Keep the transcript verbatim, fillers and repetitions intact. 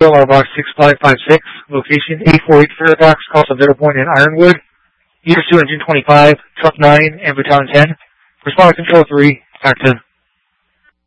R Box six five five six, location eight forty-eight Fairfax, Cross of Point in Ironwood. Units two, Engine twenty-five, Truck nine, and Battalion ten. Responder Control three, active.